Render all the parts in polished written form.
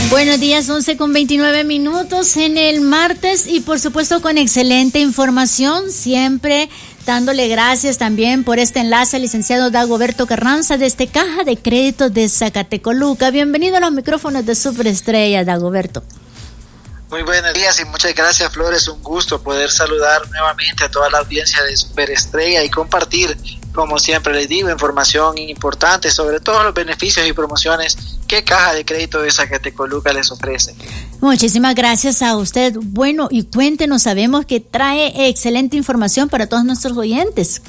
Buenos días, 11:29 en el martes y por supuesto con excelente información, siempre dándole gracias también por este enlace al licenciado Dagoberto Carranza desde Caja de Crédito de Zacatecoluca. Bienvenido a los micrófonos de Superestrella, Dagoberto. Muy buenos días y muchas gracias, Flores. Un gusto poder saludar nuevamente a toda la audiencia de Superestrella y compartir, como siempre les digo, información importante sobre todos los beneficios y promociones que Caja de Crédito de Zacatecoluca les ofrece. Muchísimas gracias a usted. Bueno, y cuéntenos, sabemos que trae excelente información para todos nuestros oyentes.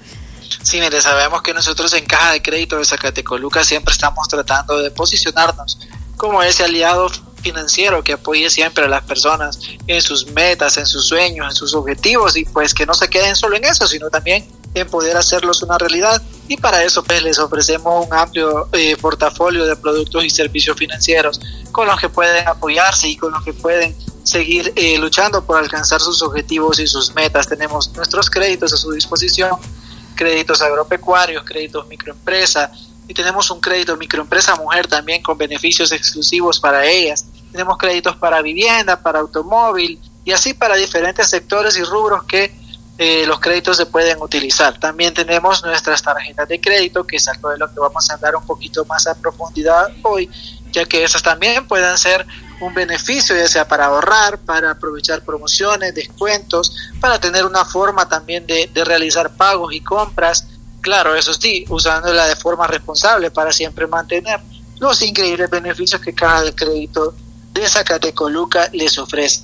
Sí, mire, sabemos que nosotros en Caja de Crédito de Zacatecoluca siempre estamos tratando de posicionarnos como ese aliado financiero que apoye siempre a las personas en sus metas, en sus sueños, en sus objetivos, y pues que no se queden solo en eso, sino también en poder hacerlos una realidad. Y para eso pues les ofrecemos un amplio portafolio de productos y servicios financieros con los que pueden apoyarse y con los que pueden seguir luchando por alcanzar sus objetivos y sus metas. Tenemos nuestros créditos a su disposición, créditos agropecuarios, créditos microempresa, y tenemos un crédito microempresa mujer también con beneficios exclusivos para ellas. Tenemos créditos para vivienda, para automóvil y así para diferentes sectores y rubros que los créditos se pueden utilizar. También tenemos nuestras tarjetas de crédito, que es algo de lo que vamos a hablar un poquito más a profundidad hoy, ya que esas también pueden ser un beneficio, ya sea para ahorrar, para aprovechar promociones, descuentos, para tener una forma también de realizar pagos y compras. Claro, eso sí, usándola de forma responsable para siempre mantener los increíbles beneficios que Caja de Crédito de Zacatecoluca les ofrece.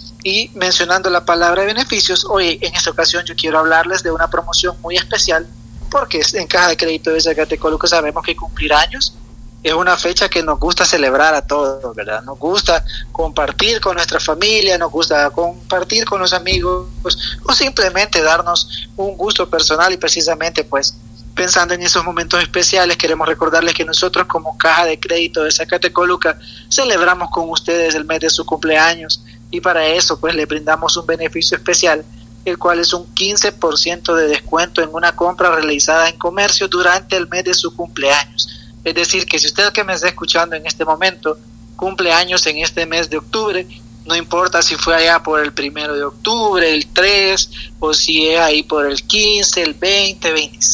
Y mencionando la palabra beneficios, hoy en esta ocasión yo quiero hablarles de una promoción muy especial, porque en Caja de Crédito de Zacatecoluca sabemos que cumplir años es una fecha que nos gusta celebrar a todos, ¿verdad? Nos gusta compartir con nuestra familia, nos gusta compartir con los amigos o simplemente darnos un gusto personal, y precisamente pues pensando en esos momentos especiales queremos recordarles que nosotros como Caja de Crédito de Zacatecoluca celebramos con ustedes el mes de su cumpleaños, y para eso pues le brindamos un beneficio especial, el cual es un 15% de descuento en una compra realizada en comercio durante el mes de su cumpleaños. Es decir, que si usted que me está escuchando en este momento cumple años en este mes de octubre, no importa si fue allá por el 1 de octubre, el 3, o si es ahí por el 15, el 20,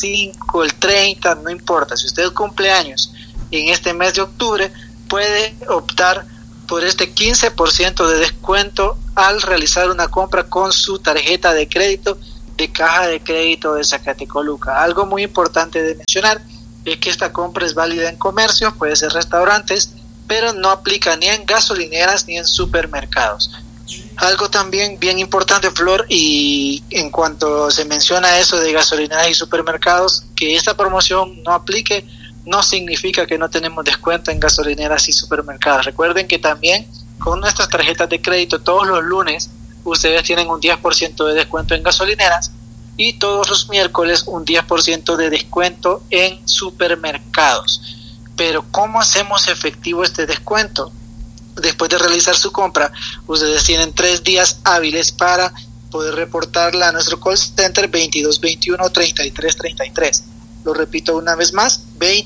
25, el 30, no importa. Si usted cumple años en este mes de octubre, puede optar por este 15% de descuento al realizar una compra con su tarjeta de crédito de Caja de Crédito de Zacatecoluca. Algo muy importante de mencionar es que esta compra es válida en comercios, puede ser restaurantes, pero no aplica ni en gasolineras ni en supermercados. Algo también bien importante, Flor, y en cuanto se menciona eso de gasolineras y supermercados, que esta promoción no aplique, no significa que no tenemos descuento en gasolineras y supermercados. Recuerden que también con nuestras tarjetas de crédito todos los lunes ustedes tienen un 10% de descuento en gasolineras, y todos los miércoles un 10% de descuento en supermercados. Pero ¿cómo hacemos efectivo este descuento? Después de realizar su compra, ustedes tienen 3 días hábiles para poder reportarla a nuestro call center 2221-3333. Lo repito una vez más,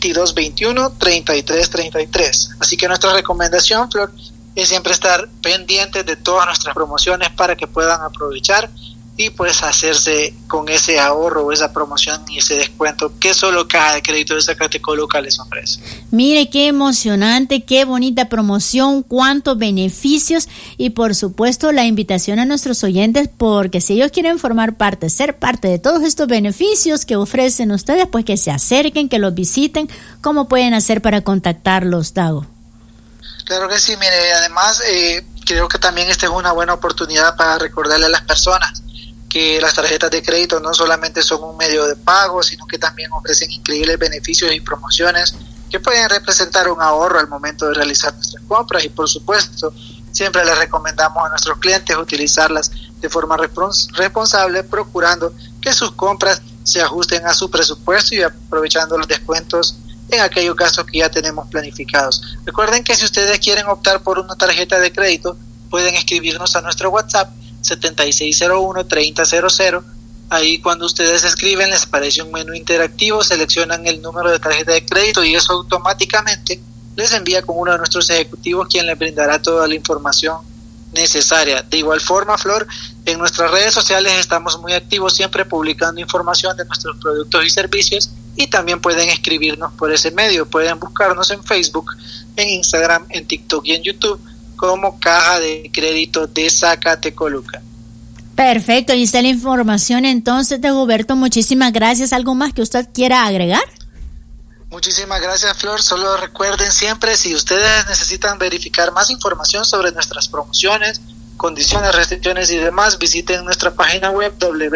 2221-3333. Así que nuestra recomendación, Flor, es siempre estar pendientes de todas nuestras promociones para que puedan aprovechar y pues hacerse con ese ahorro o esa promoción y ese descuento que solo Caja de Crédito de Zacatecoluca les ofrece. Mire qué emocionante, qué bonita promoción, cuántos beneficios, y por supuesto la invitación a nuestros oyentes, porque si ellos quieren formar parte, ser parte de todos estos beneficios que ofrecen ustedes, pues que se acerquen, que los visiten. ¿Cómo pueden hacer para contactarlos, Dago? Claro que sí, mire, además creo que también esta es una buena oportunidad para recordarle a las personas que las tarjetas de crédito no solamente son un medio de pago, sino que también ofrecen increíbles beneficios y promociones que pueden representar un ahorro al momento de realizar nuestras compras, y por supuesto siempre les recomendamos a nuestros clientes utilizarlas de forma responsable, procurando que sus compras se ajusten a su presupuesto y aprovechando los descuentos en aquellos gastos que ya tenemos planificados. Recuerden que si ustedes quieren optar por una tarjeta de crédito, pueden escribirnos a nuestro WhatsApp 7601-3000. Ahí cuando ustedes escriben les aparece un menú interactivo, seleccionan el número de tarjeta de crédito y eso automáticamente les envía con uno de nuestros ejecutivos, quien les brindará toda la información necesaria. De igual forma, Flor, en nuestras redes sociales estamos muy activos, siempre publicando información de nuestros productos y servicios, y también pueden escribirnos por ese medio. Pueden buscarnos en Facebook, en Instagram, en TikTok y en YouTube como Caja de Crédito de Zacatecoluca. Perfecto, y está la información entonces, Dagoberto. Muchísimas gracias. ¿Algo más que usted quiera agregar? Muchísimas gracias, Flor. Solo recuerden siempre, si ustedes necesitan verificar más información sobre nuestras promociones, condiciones, restricciones y demás, visiten nuestra página web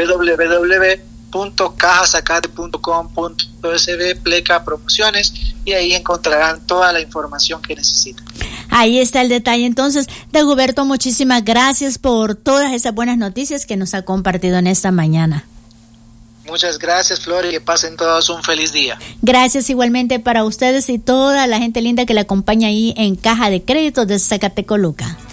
www.cajazacate.com.sb/promociones y ahí encontrarán toda la información que necesitan. Ahí está el detalle. Entonces, Dagoberto, muchísimas gracias por todas esas buenas noticias que nos ha compartido en esta mañana. Muchas gracias, Flor, y que pasen todos un feliz día. Gracias igualmente para ustedes y toda la gente linda que le acompaña ahí en Caja de Créditos de Zacatecoluca.